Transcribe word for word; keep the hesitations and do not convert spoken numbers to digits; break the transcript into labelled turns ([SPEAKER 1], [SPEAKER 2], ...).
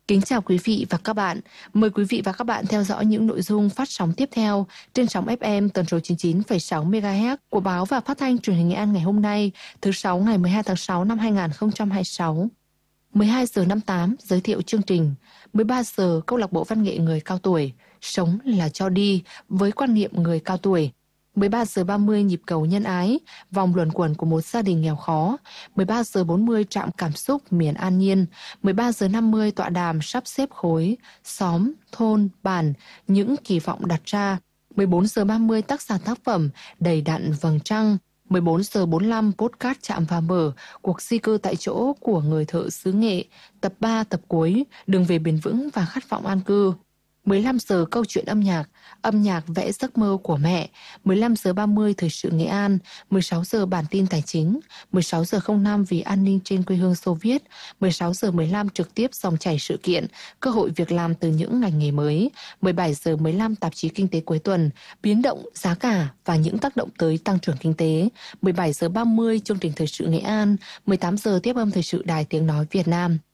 [SPEAKER 1] Kính chào quý vị và các bạn. Mời quý vị và các bạn theo dõi những nội dung phát sóng tiếp theo trên sóng ép em tần số chín mươi chín phẩy sáu mê ga héc của báo và phát thanh truyền hình Nghệ An ngày hôm nay, thứ sáu ngày mười hai tháng sáu năm hai nghìn không trăm hai mươi sáu. mười hai giờ năm mươi tám giới thiệu chương trình. mười ba giờ câu lạc bộ văn nghệ người cao tuổi, sống là cho đi với quan niệm người cao tuổi. mười ba giờ ba mươi nhịp cầu nhân ái, vòng luẩn quẩn của một gia đình nghèo khó. mười ba giờ bốn mươi trạm cảm xúc miền An Nhiên. mười ba giờ năm mươi tọa đàm sắp xếp khối, xóm, thôn, bản, những kỳ vọng đặt ra. mười bốn giờ ba mươi tác giả tác phẩm đầy đặn vầng trăng. mười bốn giờ bốn mươi lăm podcast chạm và mở, cuộc di cư tại chỗ của người thợ xứ Nghệ, tập ba tập cuối, đường về bền vững và khát vọng an cư. mười lăm giờ câu chuyện âm nhạc, âm nhạc vẽ giấc mơ của mẹ. mười lăm giờ ba mươi thời sự Nghệ An. mười sáu giờ bản tin tài chính. mười sáu giờ không năm vì an ninh trên quê hương Xô Viết. mười sáu giờ mười lăm trực tiếp dòng chảy sự kiện, cơ hội việc làm từ những ngành nghề mới. mười bảy giờ mười lăm tạp chí kinh tế cuối tuần, biến động giá cả và những tác động tới tăng trưởng kinh tế. mười bảy giờ ba mươi chương trình thời sự Nghệ An. mười tám giờ tiếp âm thời sự Đài Tiếng nói Việt Nam.